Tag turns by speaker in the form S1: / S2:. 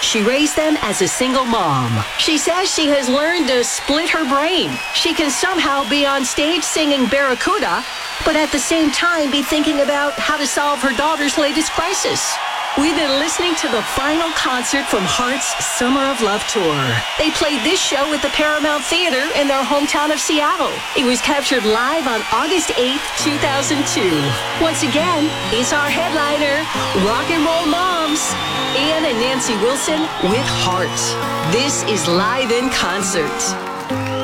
S1: She raised them as a single mom. She says she has learned to split her brain. She can somehow be on stage singing Barracuda, but at the same time be thinking about how to solve her daughter's latest crisis. We've been listening to the final concert from Heart's Summer of Love tour. They played this show at the Paramount Theater in their hometown of Seattle. It was captured live on August 8th, 2002. Once again, it's our headliner, Rock and Roll Moms, Ian and Nancy Wilson with Heart. This is Live in Concert.